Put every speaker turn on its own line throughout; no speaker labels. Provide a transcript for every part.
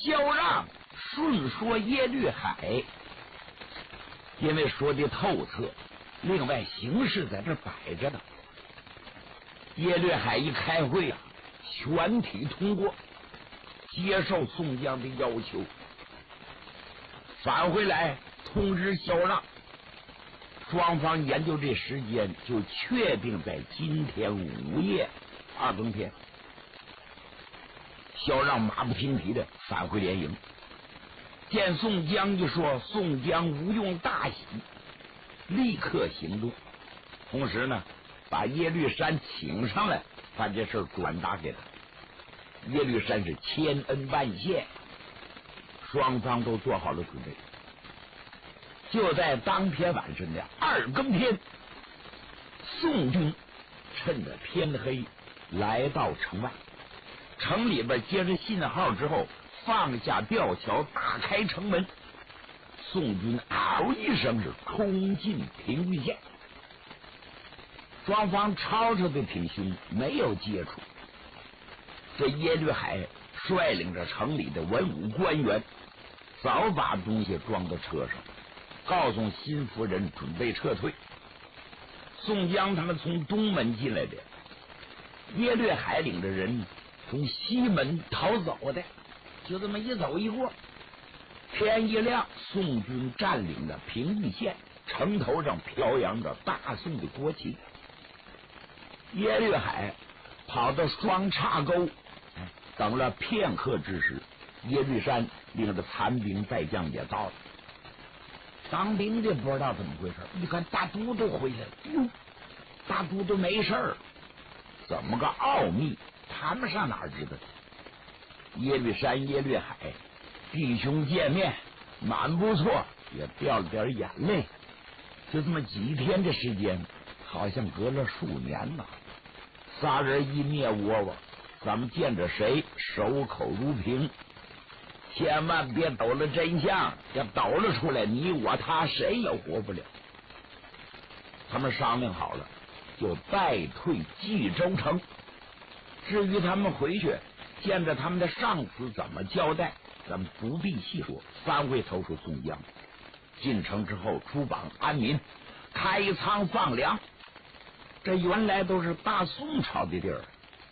萧让顺说耶律海，因为说的透彻，另外形势在这摆着呢。耶律海一开会啊，全体通过，接受宋江的要求，返回来通知萧让。双方研究这时间就确定在今天午夜2更天。萧让马不停蹄的返回连营，见宋江一说，宋江无用大喜，立刻行动。同时呢，把耶律山请上来，把这事转达给他。耶律山是千恩万谢，双方都做好了准备。就在当天晚上的2更天，宋军趁着天黑来到城外，城里边接着信号之后，放下吊桥，打开城门，宋军嗷一声是冲进平舆县。双方吵吵的挺凶，没有接触。这耶律海率领着城里的文武官员，早把东西装到车上，告诉新夫人准备撤退。宋江他们从东门进来的，耶律海领着人从西门逃走的，就这么一走一过。天一亮，宋军占领了平舆县，城头上飘扬着大宋的国旗。耶律海跑到双岔沟，等了片刻之时，耶律山领着残兵败将也到了。当兵的不知道怎么回事，你看大都督回来了，哟，大都督没事儿，怎么个奥秘？他们上哪儿知道？耶律山、耶律海弟兄见面，蛮不错，也掉了点眼泪。就这么几天的时间，好像隔了数年呐。仨人一灭窝窝，咱们见着谁守口如瓶，千万别抖了真相，要抖了出来，你我他谁也活不了。他们商量好了，就败退冀州城。至于他们回去见着他们的上司怎么交代，咱们不必细说。3回投诉宋江，进城之后出榜安民，开仓放粮。这原来都是大宋朝的地儿，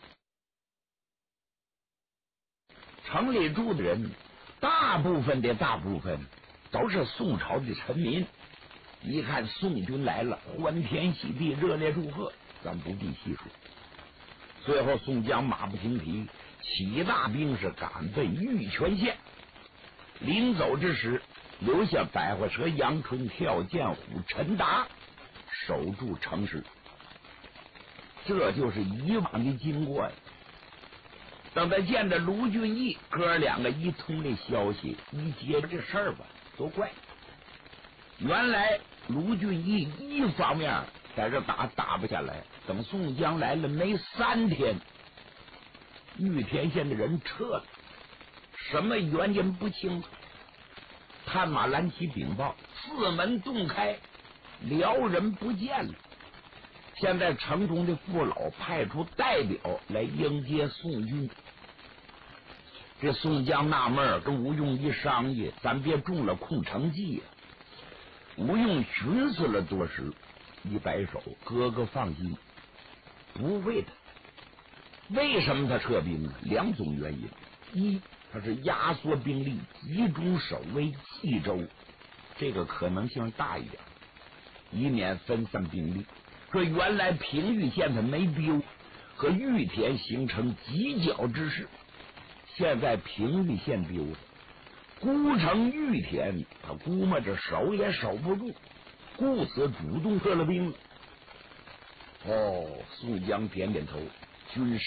城里住的人大部分都是宋朝的臣民。一看宋军来了，欢天喜地，热烈祝贺，咱不必细说。最后宋江马不停蹄，起大兵是赶奔玉泉县。临走之时，留下百花蛇杨春、跳涧虎陈达守住城市。这就是以往的经过呀。等他见着卢俊义，哥两个一通的消息，一接这事儿吧，都怪。原来卢俊义一方面在这打不下来，等宋江来了没3天，玉田县的人撤了，什么原因不清楚。探马蓝旗禀报，4门洞开，辽人不见了。现在城中的父老派出代表来迎接宋军。这宋江纳闷，跟吴用一商议，咱别中了空城计呀。吴用寻思了多时，一摆手，哥哥放心，不会的。为什么他撤兵呢？2种原因：一，他是压缩兵力，集中守卫冀州，这个可能性大一点，以免分散兵力。说原来平舆县他没丢，和玉田形成犄角之势，现在平舆县丢了，孤城玉田他估摸着守也守不住，故此主动撤了兵了。宋江点点头，军师